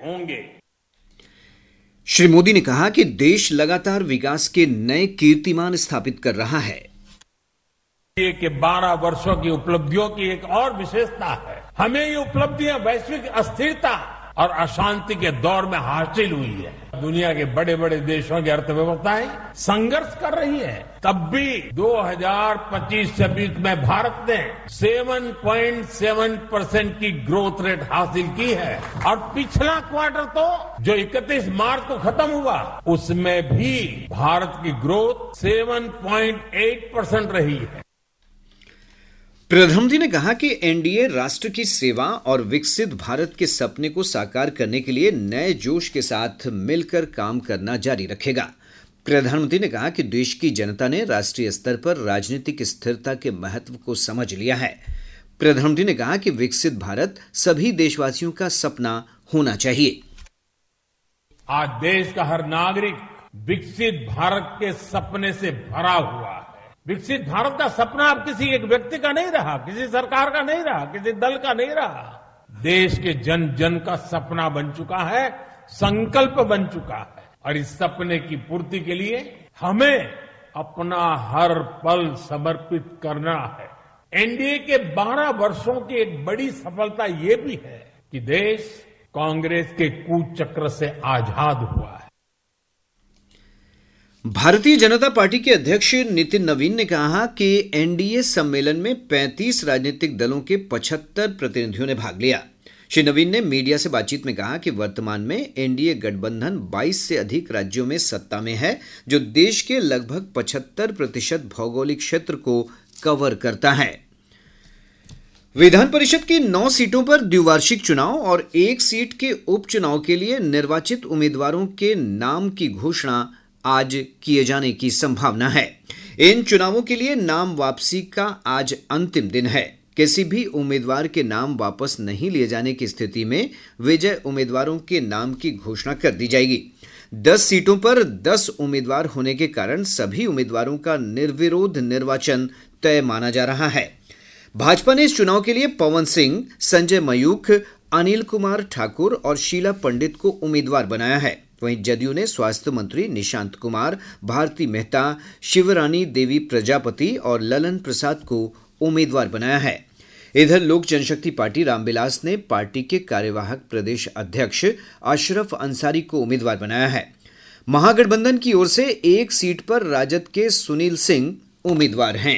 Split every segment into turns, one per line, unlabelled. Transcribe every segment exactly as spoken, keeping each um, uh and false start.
होंगे।
श्री मोदी ने कहा कि देश लगातार विकास के नए कीर्तिमान स्थापित कर रहा है।
ये के बारह वर्षों की उपलब्धियों की एक और विशेषता है, हमें ये उपलब्धियां वैश्विक अस्थिरता और अशांति के दौर में हासिल हुई है। दुनिया के बड़े बड़े देशों की अर्थव्यवस्थाएं संघर्ष कर रही है, तब भी दो हज़ार पच्चीस छब्बीस में भारत ने सात पॉइंट सात परसेंट की ग्रोथ रेट हासिल की है और पिछला क्वार्टर तो जो इकतीस मार्च को खत्म हुआ उसमें भी भारत की ग्रोथ सात पॉइंट आठ परसेंट रही है।
प्रधानमंत्री ने कहा कि एनडीए राष्ट्र की सेवा और विकसित भारत के सपने को साकार करने के लिए नए जोश के साथ मिलकर काम करना जारी रखेगा। प्रधानमंत्री ने कहा कि देश की जनता ने राष्ट्रीय स्तर पर राजनीतिक स्थिरता के महत्व को समझ लिया है। प्रधानमंत्री ने कहा कि विकसित भारत सभी देशवासियों का सपना होना चाहिए।
आज देश का हर नागरिक विकसित भारत के सपने से भरा हुआ है। विकसित भारत का सपना अब किसी एक व्यक्ति का नहीं रहा, किसी सरकार का नहीं रहा, किसी दल का नहीं रहा, देश के जन जन का सपना बन चुका है, संकल्प बन चुका है। और इस सपने की पूर्ति के लिए हमें अपना हर पल समर्पित करना है। एनडीए के बारह वर्षों की एक बड़ी सफलता ये भी है कि देश कांग्रेस के कुचक्र से आजाद हुआ है।
भारतीय जनता पार्टी के अध्यक्ष नितिन नवीन ने कहा कि एनडीए सम्मेलन में पैंतीस राजनीतिक दलों के पचहत्तर प्रतिनिधियों ने भाग लिया। श्री नवीन ने मीडिया से बातचीत में कहा कि वर्तमान में एनडीए गठबंधन बाईस से अधिक राज्यों में सत्ता में है, जो देश के लगभग पचहत्तर प्रतिशत भौगोलिक क्षेत्र को कवर करता है। विधान परिषद की नौ सीटों पर द्विवार्षिक चुनाव और एक सीट के उपचुनाव के लिए निर्वाचित उम्मीदवारों के नाम की घोषणा आज किए जाने की संभावना है। इन चुनावों के लिए नाम वापसी का आज अंतिम दिन है। किसी भी उम्मीदवार के नाम वापस नहीं लिए जाने की स्थिति में विजय उम्मीदवारों के नाम की घोषणा कर दी जाएगी। दस सीटों पर दस उम्मीदवार होने के कारण सभी उम्मीदवारों का निर्विरोध निर्वाचन तय माना जा रहा है। भाजपा ने इस चुनाव के लिए पवन सिंह, संजय मयूख, अनिल कुमार ठाकुर और शीला पंडित को उम्मीदवार बनाया है। वहीं जदयू ने स्वास्थ्य मंत्री निशांत कुमार, भारती मेहता, शिवरानी देवी प्रजापति और ललन प्रसाद को उम्मीदवार बनाया है। इधर लोक जनशक्ति पार्टी रामविलास ने पार्टी के कार्यवाहक प्रदेश अध्यक्ष अशरफ अंसारी को उम्मीदवार बनाया है। महागठबंधन की ओर से एक सीट पर राजद के सुनील सिंह उम्मीदवार हैं।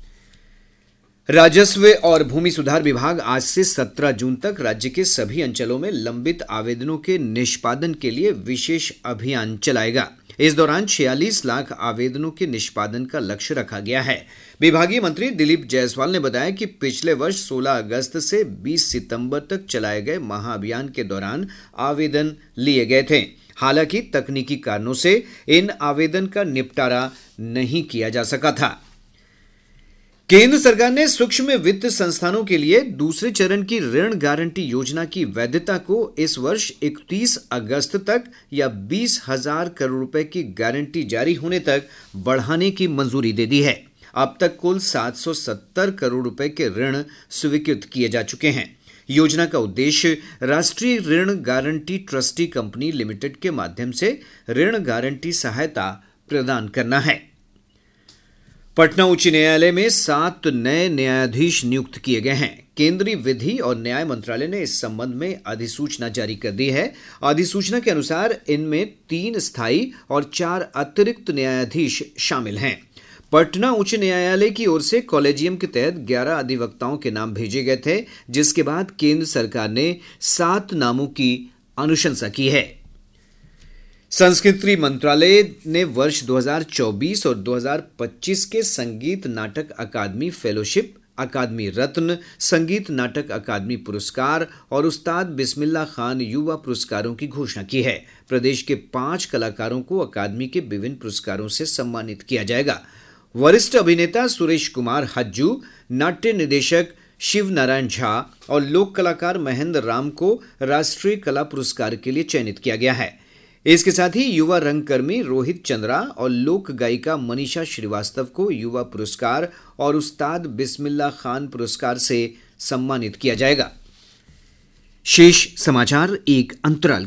राजस्व और भूमि सुधार विभाग आज से सत्रह जून तक राज्य के सभी अंचलों में लंबित आवेदनों के निष्पादन के लिए विशेष अभियान चलाएगा। इस दौरान छियालीस लाख आवेदनों के निष्पादन का लक्ष्य रखा गया है। विभागीय मंत्री दिलीप जायसवाल ने बताया कि पिछले वर्ष सोलह अगस्त से बीस सितंबर तक चलाए गए महाअभियान के दौरान आवेदन लिए गए थे। हालांकि तकनीकी कारणों से इन आवेदन का निपटारा नहीं किया जा सका था। केंद्र सरकार ने सूक्ष्म वित्त संस्थानों के लिए दूसरे चरण की ऋण गारंटी योजना की वैधता को इस वर्ष इकतीस अगस्त तक या बीस हजार करोड़ रुपए की गारंटी जारी होने तक बढ़ाने की मंजूरी दे दी है। अब तक कुल सात सौ सत्तर करोड़ रुपए के ऋण स्वीकृत किए जा चुके हैं। योजना का उद्देश्य राष्ट्रीय ऋण गारंटी ट्रस्टी कंपनी लिमिटेड के माध्यम से ऋण गारंटी सहायता प्रदान करना है। पटना उच्च न्यायालय में सात नए न्यायाधीश नियुक्त किए गए हैं। केंद्रीय विधि और न्याय मंत्रालय ने इस संबंध में अधिसूचना जारी कर दी है। अधिसूचना के अनुसार इनमें तीन स्थायी और चार अतिरिक्त न्यायाधीश शामिल हैं। पटना उच्च न्यायालय की ओर से कॉलेजियम के तहत ग्यारह अधिवक्ताओं के नाम भेजे गए थे, जिसके बाद केंद्र सरकार ने सात नामों की अनुशंसा की है। संस्कृति मंत्रालय ने वर्ष दो हज़ार चौबीस और दो हज़ार पच्चीस के संगीत नाटक अकादमी फेलोशिप, अकादमी रत्न, संगीत नाटक अकादमी पुरस्कार और उस्ताद बिस्मिल्लाह खान युवा पुरस्कारों की घोषणा की है। प्रदेश के पांच कलाकारों को अकादमी के विभिन्न पुरस्कारों से सम्मानित किया जाएगा। वरिष्ठ अभिनेता सुरेश कुमार हज्जू, नाट्य निदेशक शिव नारायण झा और लोक कलाकार महेंद्र राम को राष्ट्रीय कला पुरस्कार के लिए चयनित किया गया है। इसके साथ ही युवा रंगकर्मी रोहित चंद्रा और लोक गायिका मनीषा श्रीवास्तव को युवा पुरस्कार और उस्ताद बिस्मिल्लाह खान पुरस्कार से सम्मानित किया जाएगा। शेष समाचार एक अंतराल